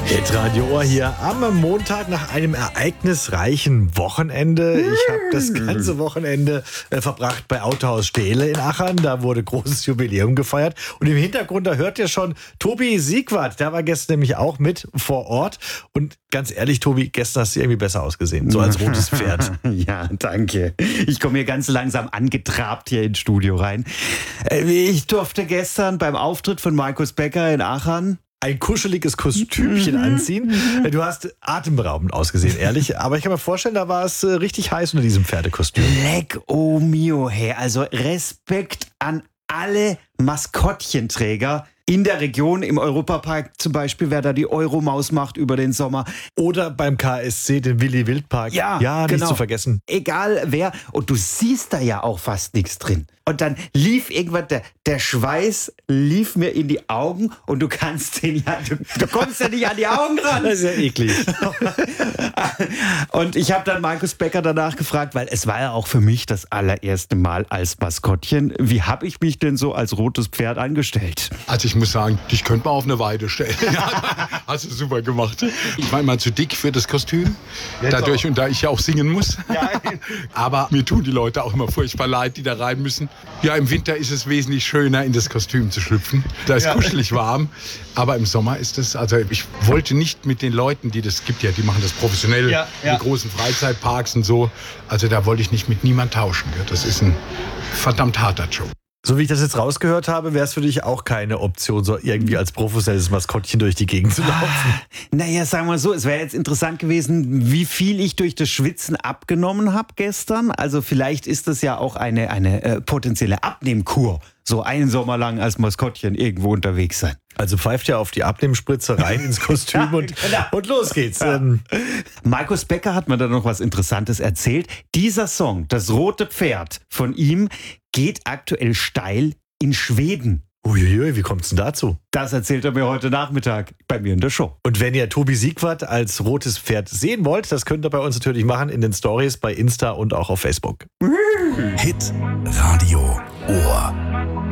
Hitradio Ohr hier am Montag nach einem ereignisreichen Wochenende. Ich habe das ganze Wochenende verbracht bei Autohaus Stehle in Achern. Da wurde großes Jubiläum gefeiert. Und im Hintergrund, da hört ihr schon Tobi Siegwart. Der war gestern nämlich auch mit vor Ort. Und ganz ehrlich, Tobi, gestern hast du irgendwie besser ausgesehen. So als rotes Pferd. Ja, danke. Ich komme hier ganz langsam angetrabt hier ins Studio rein. Ich durfte gestern beim Auftritt von Markus Becker in Achern ein kuscheliges Kostümchen anziehen. Du hast atemberaubend ausgesehen, ehrlich. Aber ich kann mir vorstellen, da war es richtig heiß unter diesem Pferdekostüm. Leck oh mio, hey. Also Respekt an alle Maskottchenträger in der Region, im Europapark zum Beispiel, wer da die Euromaus macht über den Sommer. Oder beim KSC, den Willi-Wild-Park. Ja, nicht genau. zu vergessen. Egal wer. Und du siehst da ja auch fast nichts drin. Und dann lief irgendwann, der Schweiß lief mir in die Augen und du kannst den ja, du kommst ja nicht an die Augen ran. Das ist ja eklig. Und ich habe dann Markus Becker danach gefragt, weil es war ja auch für mich das allererste Mal als Maskottchen. Wie habe ich mich denn so als rotes Pferd angestellt? Also ich muss sagen, dich könnte man auf eine Weide stellen. Hast du super gemacht. Ich war immer zu dick für das Kostüm. Dadurch, und da ich ja auch singen muss. Ja. Aber mir tun die Leute auch immer furchtbar leid, die da rein müssen. Ja, im Winter ist es wesentlich schöner, in das Kostüm zu schlüpfen. Da ist kuschelig warm. Aber im Sommer ist es, also ich wollte nicht mit den Leuten, die das gibt ja, die machen das professionell, die großen Freizeitparks und so. Also da wollte ich nicht mit niemand tauschen. Das ist ein verdammt harter Job. So wie ich das jetzt rausgehört habe, wäre es für dich auch keine Option, so irgendwie als professionelles Maskottchen durch die Gegend zu laufen. Naja, sagen wir so, es wäre jetzt interessant gewesen, wie viel ich durch das Schwitzen abgenommen habe gestern. Also vielleicht ist das ja auch eine potenzielle Abnehmkur, so einen Sommer lang als Maskottchen irgendwo unterwegs sein. Also pfeift ja auf die Abnehmspritze rein ins Kostüm und los geht's. Ja. Markus Becker hat mir da noch was Interessantes erzählt. Dieser Song, Das rote Pferd von ihm, geht aktuell steil in Schweden. Uiuiui, wie kommt's denn dazu? Das erzählt er mir heute Nachmittag bei mir in der Show. Und wenn ihr Tobi Siegwart als rotes Pferd sehen wollt, das könnt ihr bei uns natürlich machen in den Stories bei Insta und auch auf Facebook. Hit Radio Ohr.